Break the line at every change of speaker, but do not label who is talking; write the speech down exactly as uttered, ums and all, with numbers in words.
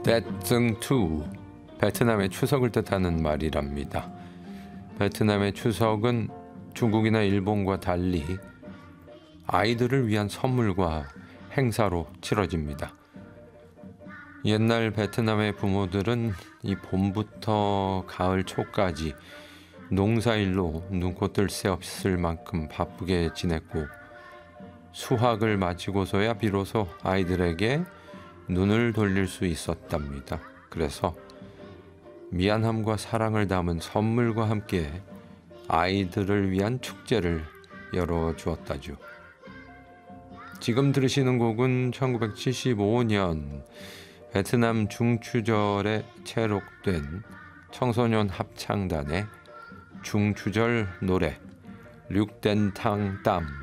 떼증투, 베트남의 추석을 뜻하는 말이랍니다. 베트남의 추석은 중국이나 일본과 달리 아이들을 위한 선물과 행사로 치러집니다. 옛날 베트남의 부모들은 이 봄부터 가을 초까지 농사일로 눈코 뜰 새 없을 만큼 바쁘게 지냈고, 수확을 마치고서야 비로소 아이들에게 눈을 돌릴 수 있었답니다. 그래서 미안함과 사랑을 담은 선물과 함께 아이들을 위한 축제를 열어주었다죠. 지금 들으시는 곡은 천구백칠십오 년 베트남 중추절에 채록된 청소년 합창단의 중추절 노래 륙덴탕 땀